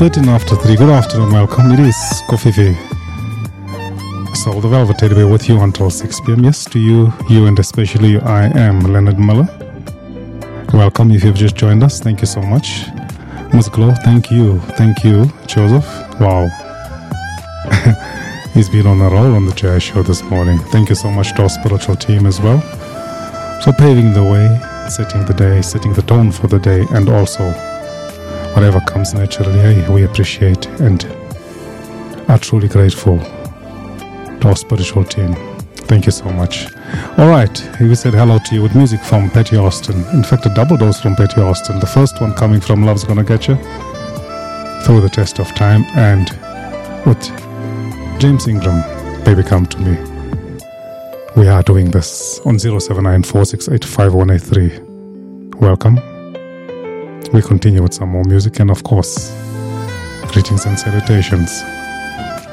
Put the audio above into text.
13 after 3. Good afternoon, welcome. It is Kofifi. So, the Velvet Teddy Bear with you until 6 p.m. Yes, to you, and especially you, I am Leonard Miller. Welcome if you've just joined us. Thank you so much. Musiclo, thank you, Joseph. Wow. He's been on a roll on the Jazz Show this morning. Thank you so much to our spiritual team as well. So paving the way, setting the day, setting the tone for the day, and also whatever comes naturally, we appreciate and are truly grateful to our spiritual team. Thank you so much. All right, we said hello to you with music from Patty Austin. In fact, a double dose from Patty Austin. The first one coming from Love's Gonna Get You, Through the Test of Time, and with James Ingram, Baby Come to Me. We are doing this on 079-468-5183. Welcome. We continue with some more music and, of course, greetings and salutations.